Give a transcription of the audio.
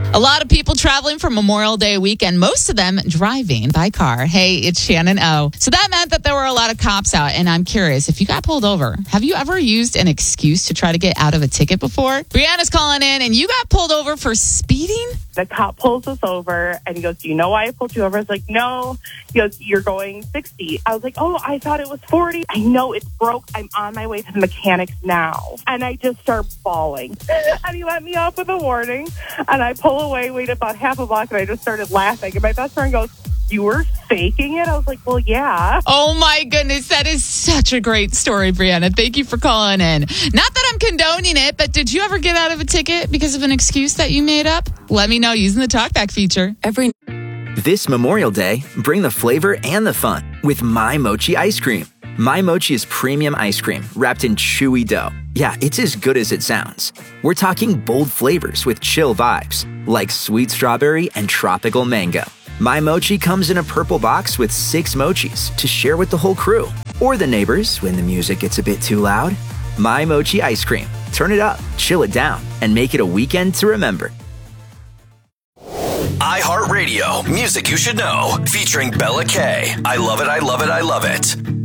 A lot of people traveling for Memorial Day weekend, most of them driving by car. Hey, it's Shannon O. So that meant that there were a lot of cops out, and I'm curious, if you got pulled over, have you ever used an excuse to try to get out of a ticket before? Brianna's calling in, and you got pulled over for speeding? The cop pulls us over, and he goes, do you know why I pulled you over? I was like, no. He goes, you're going 60. I was like, oh, I thought it was 40. I know it's broke. I'm on my way to the mechanics now. And I just start bawling. And he let me off with a warning, and I pull away, wait about half a block, and I just started laughing. And my best friend goes, you were faking it? I was like, well, yeah. Oh, my goodness. That is such a great story, Brianna. Thank you for calling in. Not that I'm condoning it, but did you ever get out of a ticket because of an excuse that you made up? Let me know using the TalkBack feature. This Memorial Day, bring the flavor and the fun with My Mochi ice cream. My Mochi is premium ice cream wrapped in chewy dough. Yeah, it's as good as it sounds. We're talking bold flavors with chill vibes, like sweet strawberry and tropical mango. My Mochi comes in a purple box with 6 mochis to share with the whole crew. Or the neighbors when the music gets a bit too loud. My Mochi ice cream. Turn it up, chill it down, and make it a weekend to remember. iHeartRadio, music you should know, featuring Bella K. I love it, I love it, I love it.